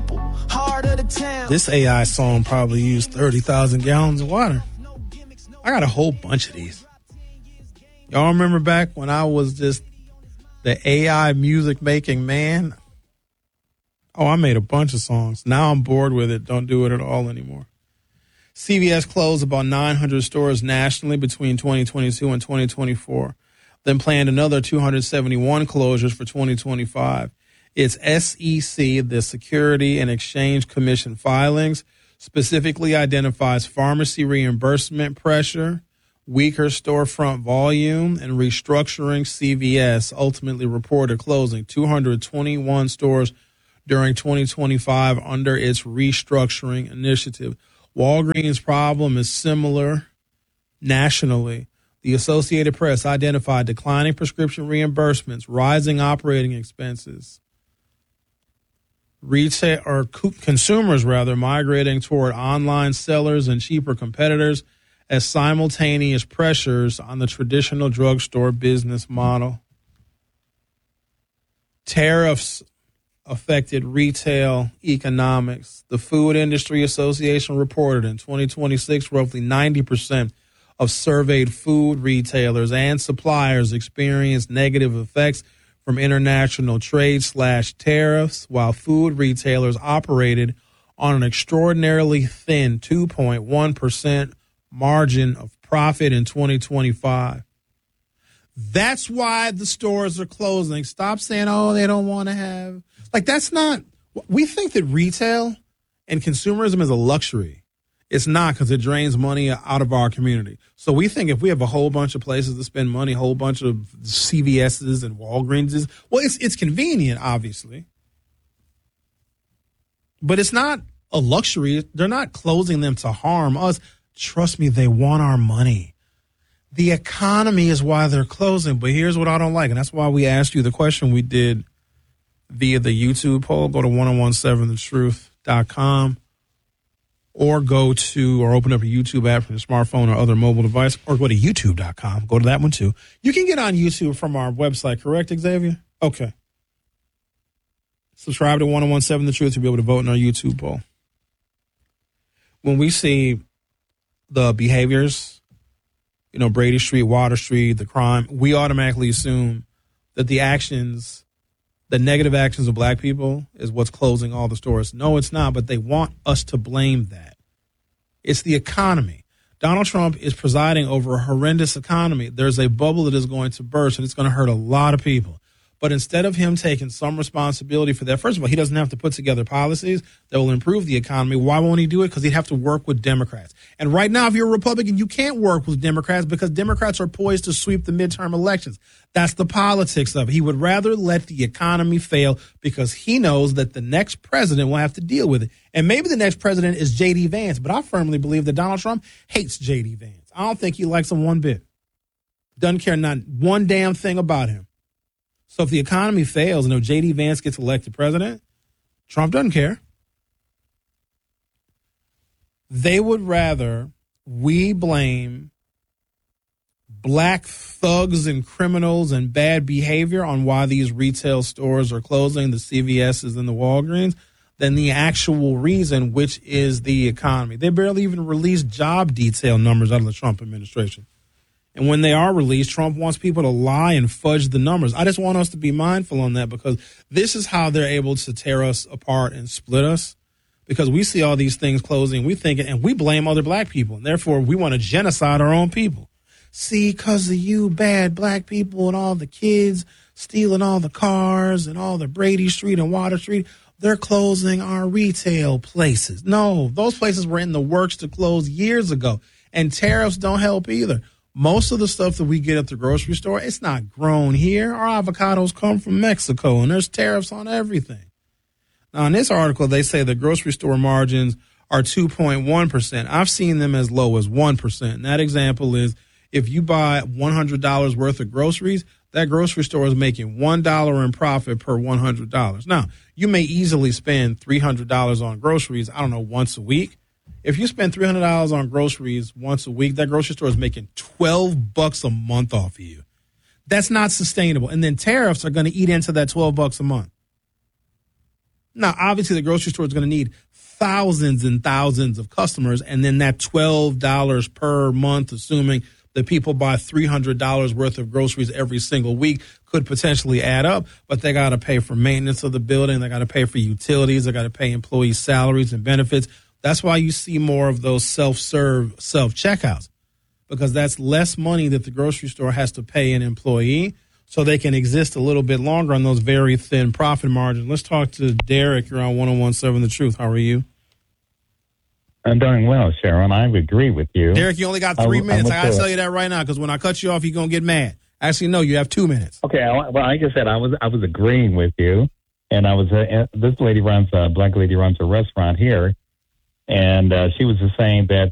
simple. Heart of the town. This AI song probably used 30,000 gallons of water. I got a whole bunch of these. Y'all remember back when I was just the AI music making man? Oh, I made a bunch of songs. Now I'm bored with it. Don't do it at all anymore. CVS closed about 900 stores nationally between 2022 and 2024. Then planned another 271 closures for 2025. Its SEC, the Security and Exchange Commission filings, specifically identifies pharmacy reimbursement pressure, weaker storefront volume, and restructuring. CVS ultimately reported closing 221 stores during 2025 under its restructuring initiative. Walgreens' problem is similar nationally. The Associated Press identified declining prescription reimbursements, rising operating expenses, consumers migrating toward online sellers and cheaper competitors as simultaneous pressures on the traditional drugstore business model. Tariffs affected retail economics. The Food Industry Association reported in 2026 roughly 90% of surveyed food retailers and suppliers experienced negative effects from international trade/tariffs, while food retailers operated on an extraordinarily thin 2.1% margin of profit in 2025. That's why the stores are closing. Stop saying, oh, they don't want to have. Like, that's not. We think that retail and consumerism is a luxury. It's not, because it drains money out of our community. So we think if we have a whole bunch of places to spend money, a whole bunch of CVS's and Walgreen's, well, it's convenient, obviously. But it's not a luxury. They're not closing them to harm us. Trust me, they want our money. The economy is why they're closing. But here's what I don't like, and that's why we asked you the question we did via the YouTube poll. Go to 1017thetruth.com. Or go to, or open up a YouTube app from your smartphone or other mobile device, or go to youtube.com. Go to that one too. You can get on YouTube from our website, correct, Xavier? Okay. Subscribe to 1017 The Truth to be able to vote in our YouTube poll. When we see the behaviors, Brady Street, Water Street, the crime, we automatically assume that the negative actions of black people is what's closing all the stores. No, it's not, but they want us to blame that. It's the economy. Donald Trump is presiding over a horrendous economy. There's a bubble that is going to burst, and it's going to hurt a lot of people. But instead of him taking some responsibility for that, first of all, he doesn't have to put together policies that will improve the economy. Why won't he do it? Because he'd have to work with Democrats. And right now, if you're a Republican, you can't work with Democrats because Democrats are poised to sweep the midterm elections. That's the politics of it. He would rather let the economy fail because he knows that the next president will have to deal with it. And maybe the next president is J.D. Vance, but I firmly believe that Donald Trump hates J.D. Vance. I don't think he likes him one bit. Doesn't care not one damn thing about him. So if the economy fails and if J.D. Vance gets elected president, Trump doesn't care. They would rather we blame black thugs and criminals and bad behavior on why these retail stores are closing, the CVS's and the Walgreens, than the actual reason, which is the economy. They barely even released job detail numbers out of the Trump administration. And when they are released, Trump wants people to lie and fudge the numbers. I just want us to be mindful on that because this is how they're able to tear us apart and split us. Because we see all these things closing, we think, and we blame other black people. And therefore, we want to genocide our own people. See, because of you bad black people and all the kids stealing all the cars and all the Brady Street and Water Street, they're closing our retail places. No, those places were in the works to close years ago. And tariffs don't help either. Most of the stuff that we get at the grocery store, it's not grown here. Our avocados come from Mexico, and there's tariffs on everything. Now, in this article, they say the grocery store margins are 2.1%. I've seen them as low as 1%. And that example is if you buy $100 worth of groceries, that grocery store is making $1 in profit per $100. Now, you may easily spend $300 on groceries, once a week. If you spend $300 on groceries once a week, that grocery store is making $12 a month off of you. That's not sustainable. And then tariffs are going to eat into that $12 a month. Now, obviously, the grocery store is going to need thousands and thousands of customers, and then that $12 per month, assuming that people buy $300 worth of groceries every single week, could potentially add up. But they got to pay for maintenance of the building. They got to pay for utilities. They got to pay employees' salaries and benefits. That's why you see more of those self-serve, self-checkouts, because that's less money that the grocery store has to pay an employee, so they can exist a little bit longer on those very thin profit margins. Let's talk to Derek. You're on 101.7 The Truth. How are you? I'm doing well, Sharon. I agree with you. Derek, you only got 3 minutes. I got to tell you that right now, because when I cut you off, you're going to get mad. Actually, no, you have 2 minutes. Okay, well, like I said, I was agreeing with you, and I was this lady runs a black lady runs a restaurant here, and she was saying that